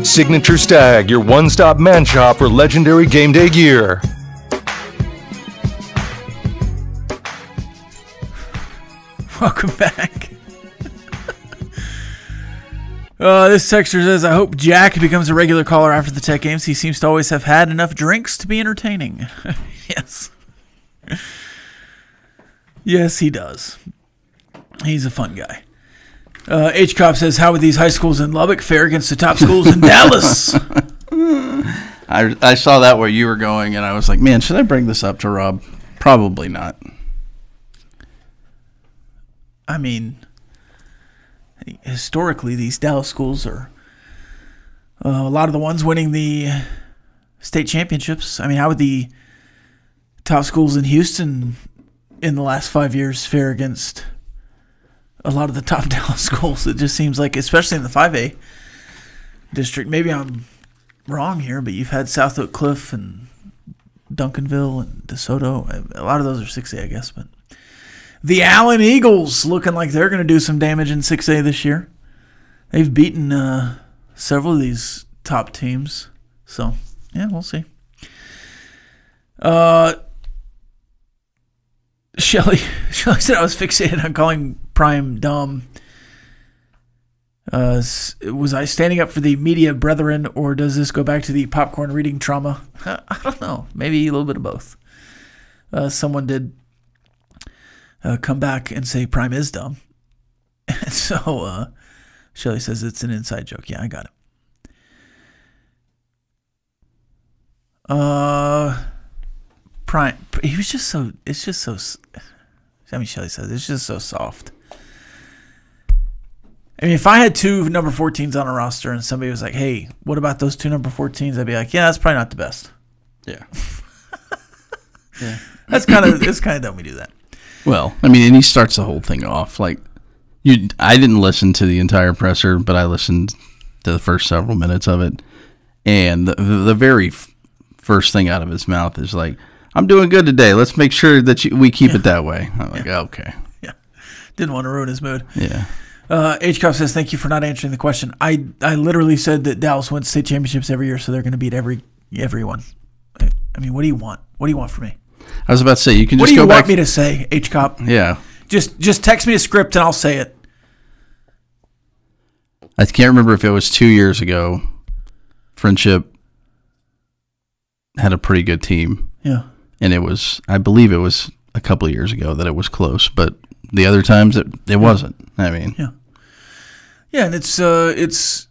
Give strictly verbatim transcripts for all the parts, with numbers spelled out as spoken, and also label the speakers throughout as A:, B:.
A: Signature Stag, your one-stop man shop for legendary game day gear.
B: Welcome back. uh, this texter says, I hope Jack becomes a regular caller after the Tech games. He seems to always have had enough drinks to be entertaining. Yes. Yes, he does. He's a fun guy. Uh, H-Cop says, how would these high schools in Lubbock fare against the top schools in Dallas?
C: I, I saw that where you were going, and I was like, man, should I bring this up to Rob? Probably not.
B: I mean, historically, these Dallas schools are uh, a lot of the ones winning the state championships. I mean, how would the top schools in Houston in the last five years fare against a lot of the top Dallas schools? It just seems like, especially in the five A district, maybe I'm wrong here, but you've had South Oak Cliff and Duncanville and DeSoto. A lot of those are six A, I guess, but the Allen Eagles looking like they're going to do some damage in six A this year. They've beaten uh, several of these top teams. So, yeah, we'll see. Uh, Shelly, Shelly said I was fixated on calling Prime dumb. Uh, was I standing up for the media brethren, or does this go back to the popcorn reading trauma? I don't know. Maybe a little bit of both. Uh, someone did Uh, come back and say Prime is dumb. And so uh, Shelly says it's an inside joke. Yeah, I got it. Uh, Prime, he was just so, it's just so, I mean, Shelly says it's just so soft. I mean, if I had two number fourteens on a roster and somebody was like, hey, what about those two number fourteens? I'd be like, yeah, that's probably not the best.
C: Yeah. Yeah.
B: That's kind of, it's kind of dumb we do that.
C: Well, I mean, and he starts the whole thing off like you. I didn't listen to the entire presser, but I listened to the first several minutes of it, and the, the very f- first thing out of his mouth is like, "I'm doing good today. Let's make sure that you, we keep
B: yeah.
C: it that way." I'm like,
B: yeah.
C: okay,
B: yeah, didn't want to ruin his mood.
C: Yeah.
B: Uh, H-Cup says, "Thank you for not answering the question. I I literally said that Dallas wins state championships every year, so they're going to beat every everyone. I, I mean, what do you want? What do you want from me?"
C: I was about to say, you can
B: what
C: just
B: go back. What do you want
C: back-
B: me to say, H-Cop?
C: Yeah.
B: Just just text me a script and I'll say it.
C: I can't remember if it was two years ago. Friendship had a pretty good team.
B: Yeah.
C: And it was, I believe it was a couple of years ago that it was close, but the other times it, it wasn't. I mean.
B: Yeah. Yeah, and it's, uh, it's,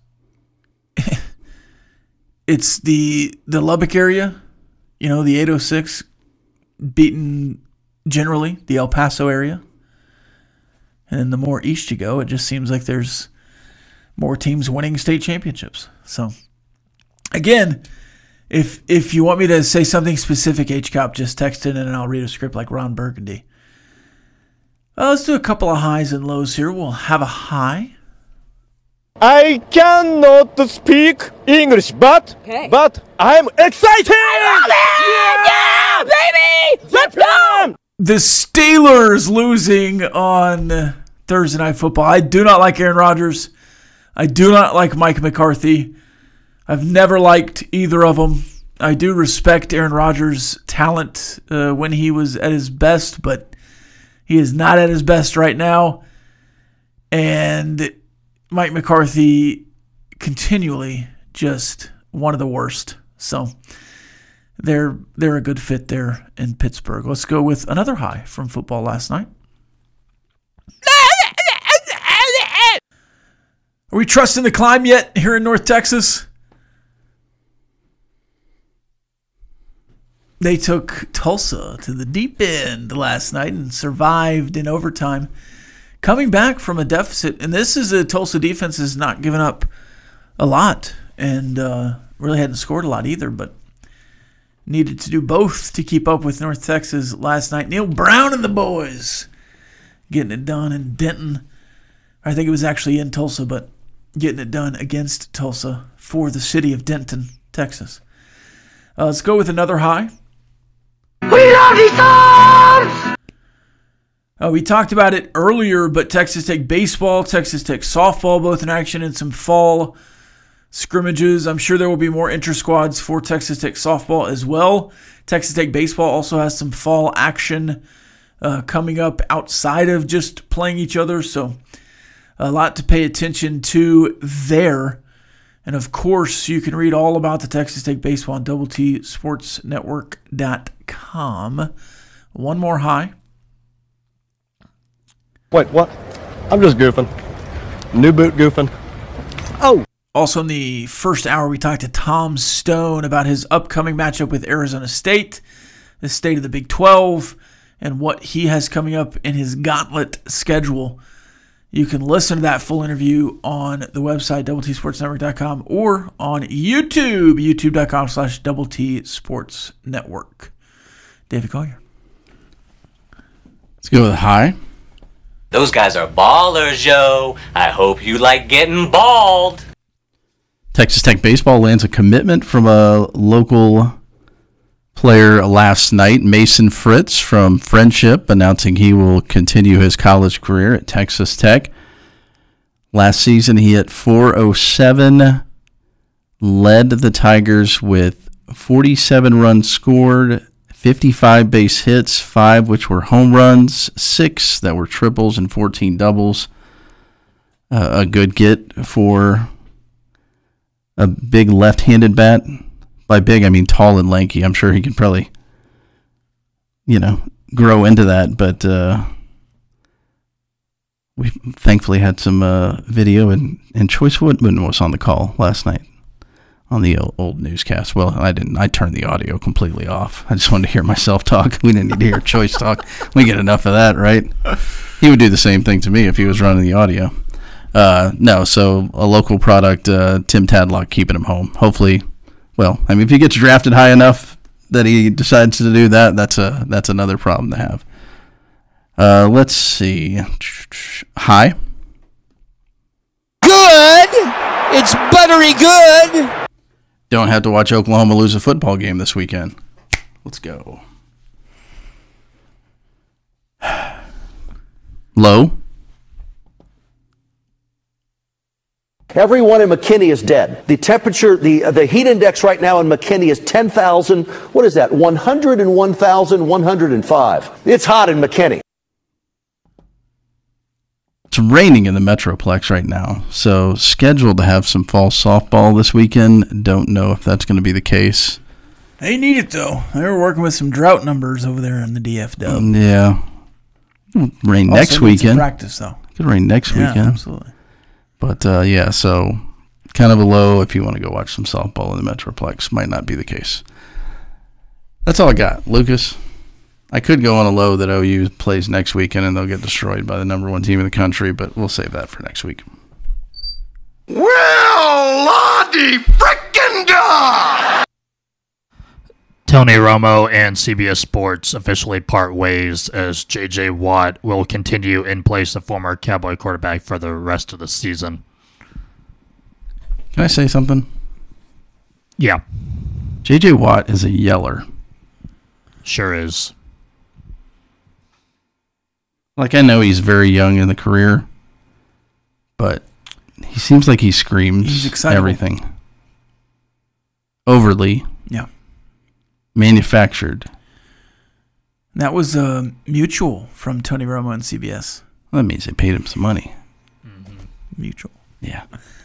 B: it's the, the Lubbock area, you know, the eight oh six beaten generally the El Paso area. And then the more east you go, it just seems like there's more teams winning state championships. So, again, if if you want me to say something specific, H-Cop, just text it and I'll read a script like Ron Burgundy. Well, let's do a couple of highs and lows here. We'll have a high.
D: I cannot speak English, but
E: okay.
D: but I'm excited!
E: I love it! Yeah, baby! Let's go!
B: The Steelers losing on Thursday Night Football. I do not like Aaron Rodgers. I do not like Mike McCarthy. I've never liked either of them. I do respect Aaron Rodgers' talent uh, when he was at his best, but he is not at his best right now. And Mike McCarthy continually just one of the worst. So they're they're a good fit there in Pittsburgh. Let's go with another high from football last night. Are we trusting the climb yet here in North Texas? They took Tulsa to the deep end last night and survived in overtime, coming back from a deficit. And this is a Tulsa defense has not given up a lot and uh, really hadn't scored a lot either, but needed to do both to keep up with North Texas last night. Neil Brown and the boys getting it done in Denton. I think it was actually in Tulsa, but getting it done against Tulsa for the city of Denton, Texas. Uh, let's go with another high.
E: We love you, Storms!
B: Uh, we talked about it earlier, but Texas Tech baseball, Texas Tech softball, both in action, and some fall scrimmages. I'm sure there will be more inter-squads for Texas Tech softball as well. Texas Tech baseball also has some fall action uh, coming up outside of just playing each other, so a lot to pay attention to there. And of course, you can read all about the Texas Tech baseball on double T sports network dot com. One more high.
D: Wait, what? I'm just goofing. New boot goofing. Oh.
B: Also in the first hour, we talked to Tom Stone about his upcoming matchup with Arizona State, the state of the Big twelve, and what he has coming up in his gauntlet schedule. You can listen to that full interview on the website, double T sports network dot com, or on YouTube, youtube dot com slash double T sports network. David Collier.
C: Let's go with high.
F: Those guys are ballers, yo. I hope you like getting bald.
C: Texas Tech baseball lands a commitment from a local player last night, Mason Fritz from Friendship, announcing he will continue his college career at Texas Tech. Last season, he hit four oh seven, led the Tigers with forty-seven runs scored, fifty-five base hits, five which were home runs, six that were triples, and fourteen doubles. Uh, a good get for a big left-handed bat. By big, I mean tall and lanky. I'm sure he can probably, you know, grow into that. But uh, we thankfully had some uh, video, and, and Choice Woodman was on the call last night on the old, old newscast. Well, I didn't. I turned the audio completely off. I just wanted to hear myself talk. We didn't need to hear Choice talk. We get enough of that, right? He would do the same thing to me if he was running the audio. Uh, no, so a local product, uh, Tim Tadlock keeping him home. Hopefully. Well, I mean, if he gets drafted high enough that he decides to do that, that's a that's another problem to have. Uh, let's see. High.
E: Good. It's buttery good.
C: Don't have to watch Oklahoma lose a football game this weekend. Let's go. Low.
G: Everyone in McKinney is dead. The temperature, the uh, the heat index right now in McKinney is ten thousand. What is that? one hundred one thousand one hundred five. It's hot in McKinney.
C: It's raining in the Metroplex right now, so scheduled to have some fall softball this weekend. Don't know if that's going to be the case.
B: They need it, though. They were working with some drought numbers over there in the D F W.
C: Um, yeah. Rain
B: also
C: next weekend.
B: Practice, though.
C: Could rain next
B: yeah,
C: weekend.
B: Absolutely.
C: But, uh, yeah, so kind of a low if you want to go watch some softball in the Metroplex. Might not be the case. That's all I got. Lucas, I could go on a low that O U plays next weekend and they'll get destroyed by the number one team in the country, but we'll save that for next week.
H: Well, Lottie frickin' God!
I: Tony Romo and C B S Sports officially part ways as J J. Watt will continue in place of former Cowboy quarterback for the rest of the season.
C: Can I say something?
I: Yeah.
C: J J. Watt is a yeller.
I: Sure is.
C: Like, I know he's very young in the career, but he seems like he screams
B: He's excitable.
C: everything. Overly.
B: Yeah.
C: Manufactured.
B: That was uh, mutual from Tony Romo and C B S.
C: Well, that means they paid him some money.
B: Mm-hmm. Mutual.
C: Yeah.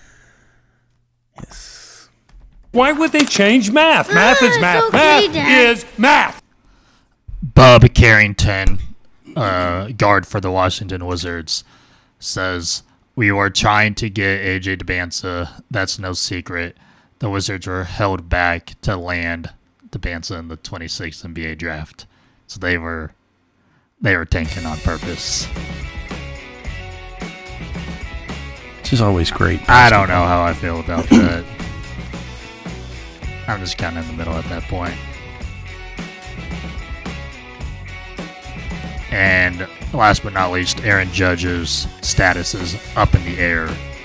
B: Yes.
J: Why would they change math? Math is math.
K: okay,
J: Math
K: Dad.
J: is math.
I: Bub Carrington, uh, guard for the Washington Wizards, says, "We were trying to get A J DeBanza. That's no secret. The Wizards were held back to land DeBanza in the twenty-sixth N B A draft. So they were they were tanking on purpose."
C: Which is always great.
I: I don't know how I feel about that. I'm just kind of in the middle at that point. And last but not least, Aaron Judge's status is up in the air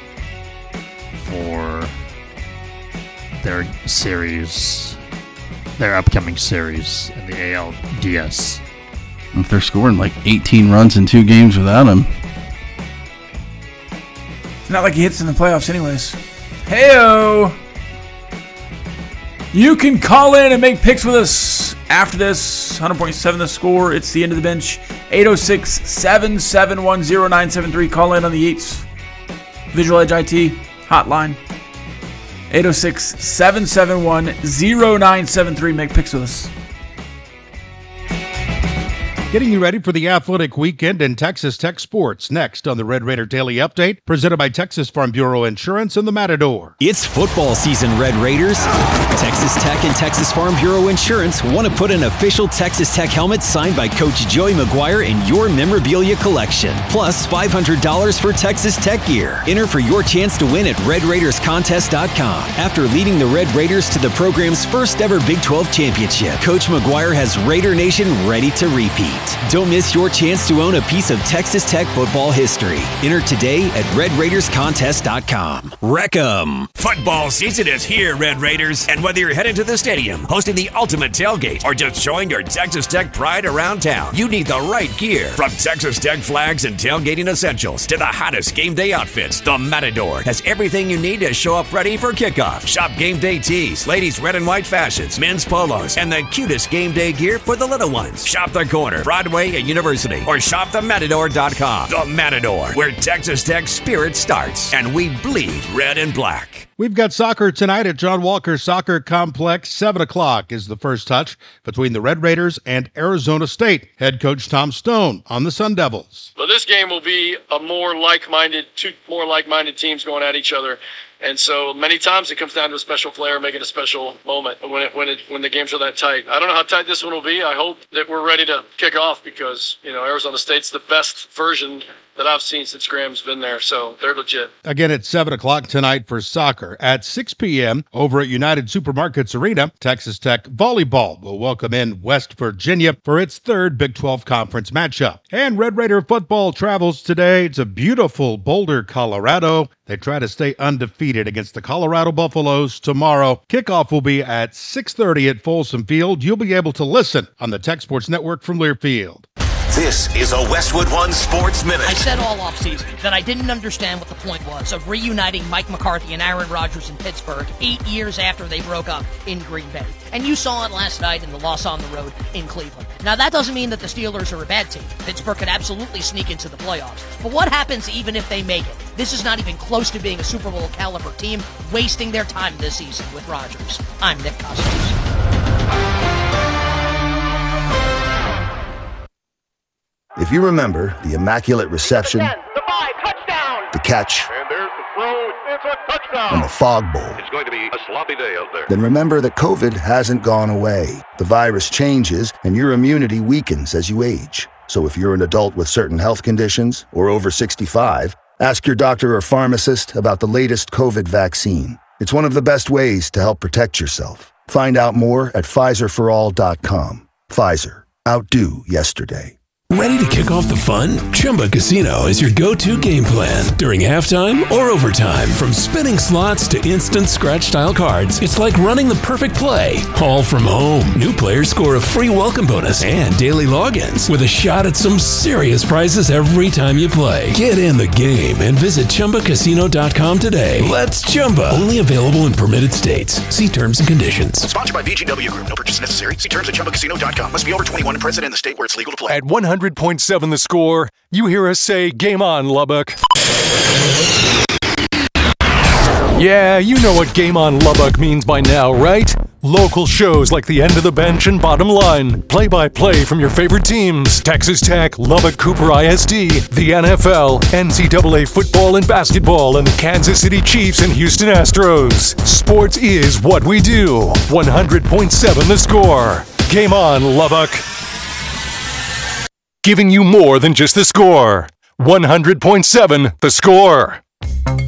I: for their series, their upcoming series in the A L D S.
C: If they're scoring like eighteen runs in two games without him.
B: It's not like he hits in the playoffs anyways. Hey-o! You can call in and make picks with us after this. one hundred point seven The Score. It's the end of the bench. eight oh six, seven seven one, oh nine seven three. Call in on the Yates Visual Edge I T hotline. eight oh six, seven seven one, oh nine seven three. Make picks with us.
K: Getting you ready for the athletic weekend in Texas Tech sports. Next on the Red Raider Daily Update, presented by Texas Farm Bureau Insurance and the Matador.
L: It's football season, Red Raiders. Texas Tech and Texas Farm Bureau Insurance want to put an official Texas Tech helmet signed by Coach Joey McGuire in your memorabilia collection. Plus five hundred dollars for Texas Tech gear. Enter for your chance to win at red raiders contest dot com. After leading the Red Raiders to the program's first ever Big twelve championship, Coach McGuire has Raider Nation ready to repeat. Don't miss your chance to own a piece of Texas Tech football history. Enter today at red raiders contest dot com. Wreck 'em!
M: Football season is here, Red Raiders. And whether you're headed to the stadium, hosting the ultimate tailgate, or just showing your Texas Tech pride around town, you need the right gear. From Texas Tech flags and tailgating essentials to the hottest game day outfits, the Matador has everything you need to show up ready for kickoff. Shop game day tees, ladies' red and white fashions, men's polos, and the cutest game day gear for the little ones. Shop the corner, Broadway and University, or shop the matador dot com. The Matador, where Texas Tech spirit starts, and we bleed red and black.
K: We've got soccer tonight at John Walker Soccer Complex. seven o'clock is the first touch between the Red Raiders and Arizona State. Head coach Tom Stone on the Sun Devils.
N: Well, this game will be a more like-minded, two more like-minded teams going at each other. And so many times it comes down to a special player making a special moment when it, when it, when the games are that tight. I don't know how tight this one will be. I hope that we're ready to kick off because, you know, Arizona State's the best version that I've seen since Graham's been there, so they're legit.
K: Again at seven o'clock tonight for soccer. At six p.m. over at United Supermarkets Arena, Texas Tech Volleyball will welcome in West Virginia for its third Big twelve Conference matchup. And Red Raider football travels today to beautiful Boulder, Colorado. They try to stay undefeated against the Colorado Buffaloes tomorrow. Kickoff will be at six thirty at Folsom Field. You'll be able to listen on the Tech Sports Network from Learfield.
O: This is a Westwood One Sports Minute.
P: I said all offseason that I didn't understand what the point was of reuniting Mike McCarthy and Aaron Rodgers in Pittsburgh eight years after they broke up in Green Bay. And you saw it last night in the loss on the road in Cleveland. Now, that doesn't mean that the Steelers are a bad team. Pittsburgh could absolutely sneak into the playoffs. But what happens even if they make it? This is not even close to being a Super Bowl caliber team, wasting their time this season with Rodgers. I'm Nick Costos.
Q: If you remember the immaculate reception, the, five, the catch,
H: and there's the throw, it's a touchdown,
Q: and the fog bowl,
H: it's going to be a sloppy day out there.
Q: Then remember that COVID hasn't gone away. The virus changes, and your immunity weakens as you age. So if you're an adult with certain health conditions or over sixty-five, ask your doctor or pharmacist about the latest COVID vaccine. It's one of the best ways to help protect yourself. Find out more at Pfizer for all dot com. Pfizer. Outdo yesterday.
R: Ready to kick off the fun? Chumba Casino is your go-to game plan during halftime or overtime. From spinning slots to instant scratch-style cards, it's like running the perfect play, all from home. New players score a free welcome bonus and daily logins with a shot at some serious prizes every time you play. Get in the game and visit chumba casino dot com today. Let's Chumba. Only available in permitted states. See terms and conditions.
O: Sponsored by V G W Group. No purchase necessary. See terms at chumba casino dot com. Must be over twenty-one and present in the state where it's legal to play.
A: At one hundred point seven The Score, you hear us say, game on, Lubbock. Yeah, you know what Game on Lubbock means by now, right? Local shows like The End of the Bench and Bottom Line. Play-by-play from your favorite teams. Texas Tech, Lubbock Cooper I S D, the N F L, N C double A football and basketball, and the Kansas City Chiefs and Houston Astros. Sports is what we do. one hundred point seven The Score. Game on, Lubbock. Giving you more than just the score. one hundred point seven The Score.